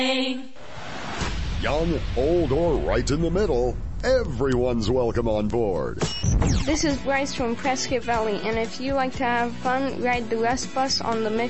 Young, old, or right in the middle, everyone's welcome on board. This is Bryce from Prescott Valley, and if you like to have fun, ride the Rust Bus on the Mission